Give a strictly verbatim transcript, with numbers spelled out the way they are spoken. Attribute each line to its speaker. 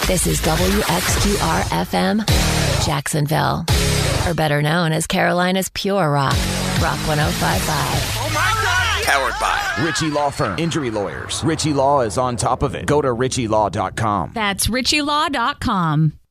Speaker 1: This is W X Q R F M, Jacksonville. Or better known as Carolina's Pure Rock, Rock one oh five point five.
Speaker 2: Oh my God!
Speaker 3: Powered by Ritchie Law Firm. Injury lawyers. Ritchie Law is on top of it. Go to ritchie law dot com.
Speaker 4: That's ritchie law dot com.